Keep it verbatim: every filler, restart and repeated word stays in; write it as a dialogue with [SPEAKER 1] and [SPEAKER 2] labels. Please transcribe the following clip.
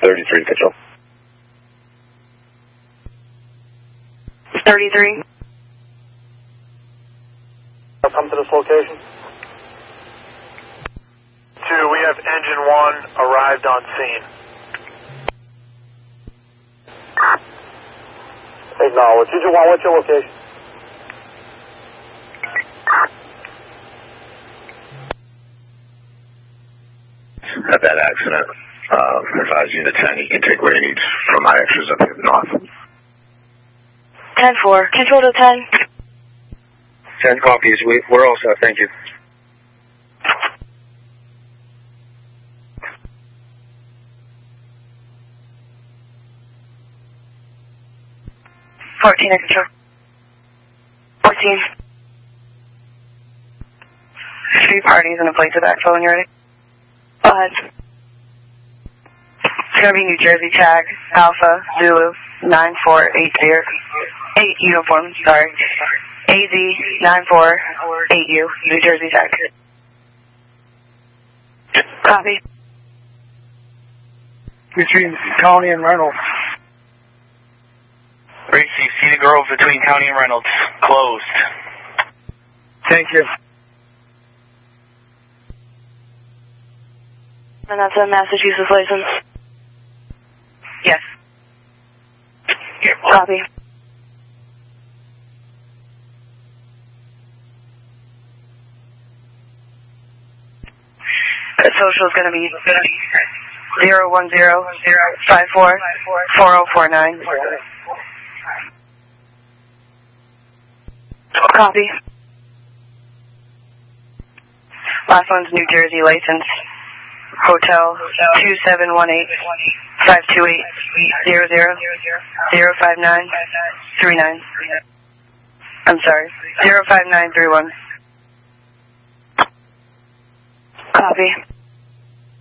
[SPEAKER 1] thirty-three, Control.
[SPEAKER 2] thirty-three.
[SPEAKER 3] I'll come to this location. Two, we have engine one arrived on scene. Acknowledge. Engine one, what's your location?
[SPEAKER 1] At that accident, uh, advise Unit ten, you can take where you need from my extras up here north.
[SPEAKER 2] ten four. Control to ten.
[SPEAKER 4] ten copies. We, we're all set. Thank you.
[SPEAKER 2] fourteen at control. fourteen. Three parties in a place of backfill when you're ready. Go ahead. It's going to be New Jersey tag, Alpha, Zulu, nine four eight zero. eight uniform, sorry. A Z nine four eight U, New Jersey tag. Copy.
[SPEAKER 3] Between County and Reynolds.
[SPEAKER 4] Racy, Cedar Grove between County and Reynolds. Closed.
[SPEAKER 3] Thank you.
[SPEAKER 2] And that's a Massachusetts license? Yes. Copy. The social is going to be zero one zero five four four zero four nine. Copy. Last one's New Jersey license. Hotel two seven one eight five two eight zero zero zero five nine three nine. I'm sorry, zero five nine three one. Copy.